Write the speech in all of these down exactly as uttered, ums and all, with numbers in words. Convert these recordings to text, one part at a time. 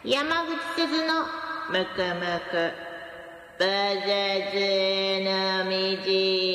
山口すずのむくむくぶずつの道。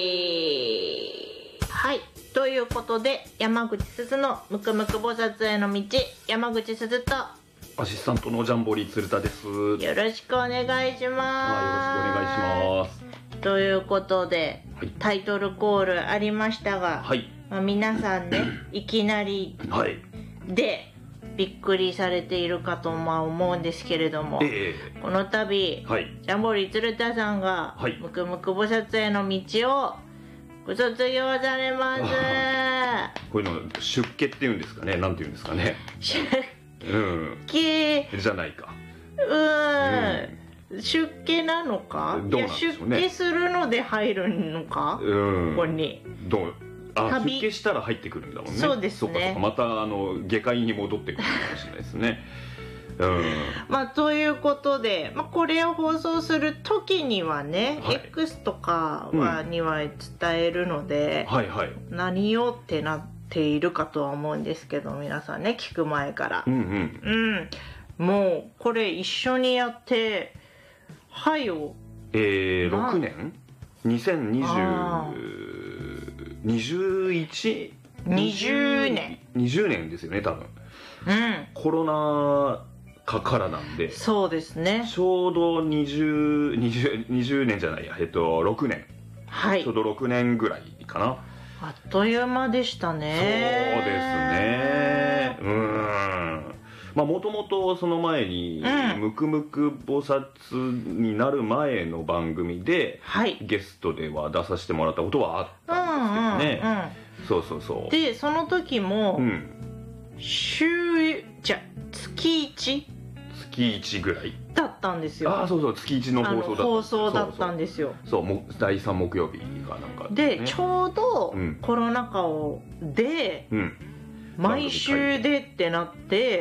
はい、ということで山口すずのむくむく菩薩への道、山口すずとアシスタントのジャンボリー鶴田です。よよろしくお願いします。 ろしくお願いします。 ということで、 はい、 タイトルコールありましたが、 はい、 まあ、皆さんねいきなりはいでびっくりされているかとまあ思うんですけれども、 ええこの度、 はいジャンボリー鶴田さんが、 はいむくむく菩薩への道をご卒業されます。 こういうの出家っていうんですかね、なんていうんですかね。 出うん家じゃないか。 うーん、出家なのか、 どういやなんでしょうね出家するので入るのか、 うんここにどうあ旅出家したら入ってくるんだもんね。 そうですね。 そうかそうか、またあの下界に戻ってくるかもしれないですね。うんまあということで、まあ、これを放送する時にはね、 はい、 X とかは、うん、には伝えるので、 はいはい、 何をってなっているかとは思うんですけど、皆さんね聞く前からうんうん、 うん、もうこれ一緒にやってはよえー、ろくねんにせんにじゅうにじゅういちにじゅうねんにじゅうねんですよね多分。 うん、 コロナ禍からなんで、 そうですね、 ちょうどにじゅう、にじゅう、にじゅうねんじゃないや、えっとろくねん、 はい、 ちょうどろくねんぐらいかな。 あっという間でしたね。 そうですね。うーん、まあもともとその前に、うん、むくむく菩薩になる前の番組で、はい、ゲストでは出させてもらったことはあったんですけどね、うんうんうん、そうそうそう。 でその時も、うん、週じゃ月いち月いちぐらいだったんですよ。 ああそうそう、月いちの放送だった放送だったんですよ。 そうそうそう、だいさん木曜日かなんかで、ね、ちょうどコロナ禍をで、うん、毎週でってなって、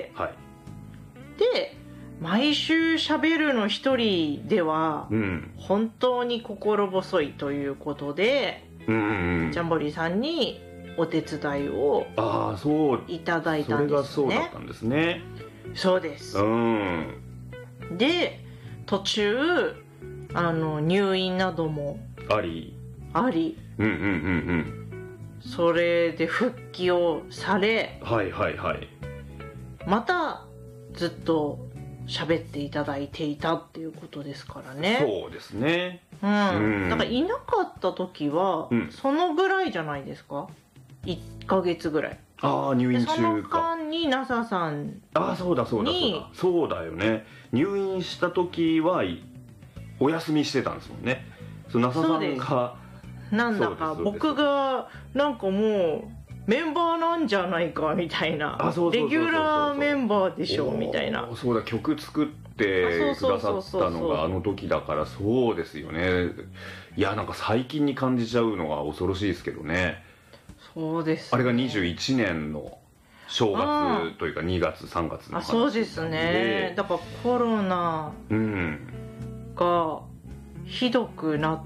はい、で毎週喋るの一人では、うん、本当に心細いということで、うんうんうん、ジャンボリーさんにお手伝いをいただいたんですね。 それがそうだったんですね。 そうです、うん、で途中あの入院などもありあり、うんうんうんうん、それで復帰をされ、 はいはいはい、 またずっと喋っていただいていたっていうことですからね。 そうですね、 うん、うん、だからいなかった時は、うん、そのぐらいじゃないですか、いっかげつぐらい。 ああ入院中か。 その間に ナサ さんに、 ああそうだそうだそうだそうだよね、入院した時はお休みしてたんですもんね。そう ナサ さんがなんだか僕がなんかもうメンバーなんじゃないかみたいな、レギュラーメンバーでしょみたいな。 そうだ、曲作ってくださったのがあの時だから。そうですよね。いやなんか最近に感じちゃうのが恐ろしいですけどね。 そうです、ね、 あれがにじゅういちねんの正月というかにがつさんがつの話。 あ、そうですね。だからコロナがひどくなった、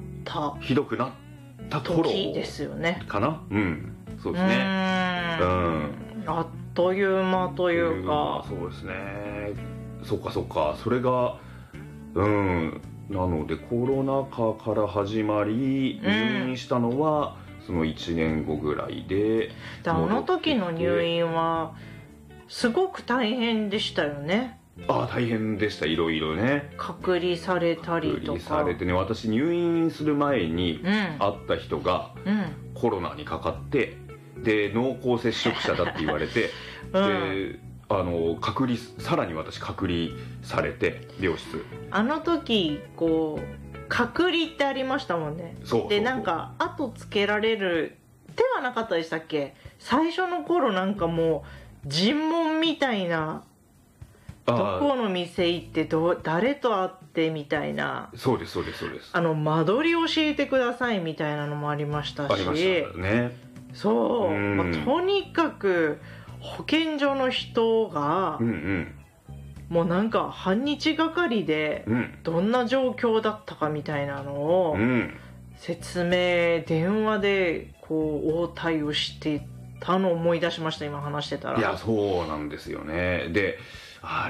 うん、ひどくなった頃時ですよねかな。うん、そうですね。 うん、うん、あっという間というか。 そうですね。そっかそっか、それがうんなのでコロナ禍から始まり入院したのは、うん、そのいちねんごぐらいで。 あの時の入院はすごく大変でしたよね。 ああ大変でした。いろいろね、 隔離されたりとか。 隔離されてね、私入院する前に会った人がコロナにかかって、で濃厚接触者だって言われて、うん、であの隔離、さらに私隔離されて病室。 あの時こう隔離ってありましたもんね。 そうそうそう。 でなんか後つけられる手はなかったでしたっけ。最初の頃なんかもう尋問みたいな、どこの店行ってど誰と会ってみたいな。 そうですそうですそうです。 あの間取り教えてくださいみたいなのもありましたし。 ありましたね。 そう、まあ、とにかく保健所の人が、うんうん、もうなんか半日がかりでどんな状況だったかみたいなのを説明、電話でこう応対をしてたのを思い出しました、今話してたら。 いやそうなんですよね。であ